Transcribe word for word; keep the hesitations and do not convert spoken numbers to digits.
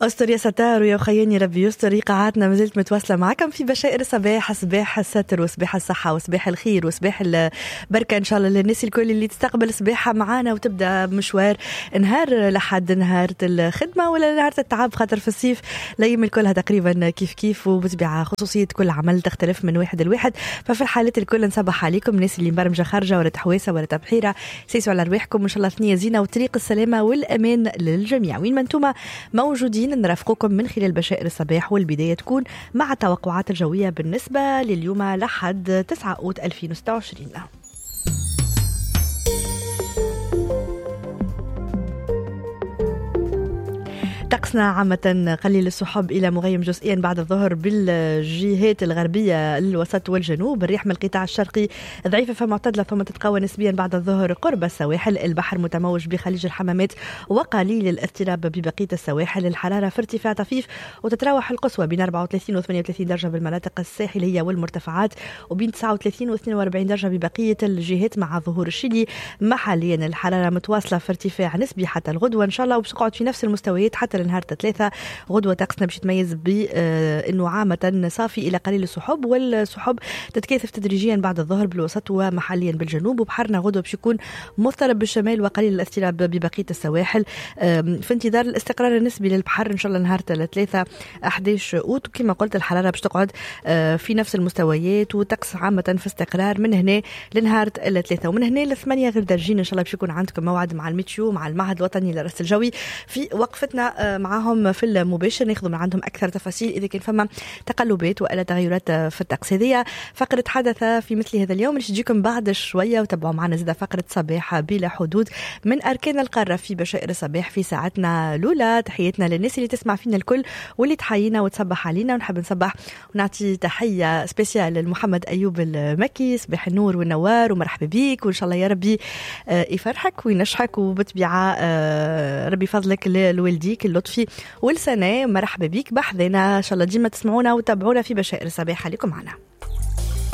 أستر يا ستار ويا خياني ربي يستر. قاعاتنا مازلت متواصلة معكم في بشائر الصباح، صباح الستر وصباح الصحة وصباح الخير وصباح البركة إن شاء الله للناس الكل اللي تستقبل صباحها معانا وتبدأ مشوار نهار لحد نهار الخدمة ولا نهار التعب، خاطر في الصيف الأيام كلها تقريبا كيف كيف، وبتبع خصوصية كل عمل تختلف من واحد لواحد. ففي الحالات الكل نصبح عليكم الناس اللي مبرمجة خارجة ولا تحويسة ولا تبحيرة، سيسوا على رواحكم إن شاء الله ثنية زينة وطريق السلامة والأمان للجميع. وين ما انتم موجودين نرافقكم من خلال بشائر الصباح، والبداية تكون مع التوقعات الجوية بالنسبة لليوم لحد تسعة أوت ألفين وستة وعشرين. طقسنا عامة قليل السحب إلى مغيم جزئيا بعد الظهر بالجهات الغربية الوسط والجنوب. الريح من القطاع الشرقي ضعيفة فمعتدلة ثم تتقوى نسبيا بعد الظهر قرب السواحل. البحر متموج بخليج الحمامات وقليل الاضطراب ببقية السواحل. الحرارة في ارتفاع طفيف وتتراوح القصوى بين أربعة وثلاثين و ثمانية وثلاثين درجة بالمناطق الساحلية والمرتفعات، وبين تسعة وثلاثين و اثنين وأربعين درجة ببقية الجهات مع ظهور الشتي. محليا الحرارة متواصلة في ارتفاع نسبي حتى الغدوة إن شاء الله، وباش تقعد في نفس المستويات حتى نهار ثلاثة. غدوة طقسنا باش يتميز بأنه عامة صافي إلى قليل السحب، والسحب تتكاثف تدريجيا بعد الظهر بالوسط ومحليا بالجنوب. وبحرنا غدوة باش يكون مضطرب بالشمال وقليل الاضطراب ببقية السواحل، في انتظار الاستقرار النسبي للبحر إن شاء الله نهار ثلاثة أحد عشر أوت. وكما قلت الحرارة باش تقعد في نفس المستويات، وطقس عامة في استقرار من هنا لنهار ثلاثة، ومن هنا لثمانية غير درجين إن شاء الله باش يكون عندكم موعد مع الميتيو مع المعهد الوطني للرصد الجوي في وقفتنا معهم في المباشر، ناخذ من عندهم أكثر تفاصيل إذا كان فما تقلبات وإلا تغيرات في الطقس. هذه فقرة حدث في مثل هذا اليوم اللي تجيكم بعد شوية، وتابعوا معنا زيادة فقرة صباح بلا حدود من أركان القارة في بشائر الصباح في ساعتنا الأولى. تحياتنا للناس اللي تسمع فينا الكل واللي تحيينا وتصبح علينا، ونحب نصبح ونعطي تحية سبيسيال لمحمد أيوب المكي. صباح النور والنوار ومرحبا بيك، وإن شاء الله يا ربي يفرحك وينشحك، وبتبع ربي فضلك لوالديك اللطفي والسنة. مرحبا بيك بحذنا إن شاء الله ديما تسمعونا وتابعونا في بشائر الصباح. عليكم معنا.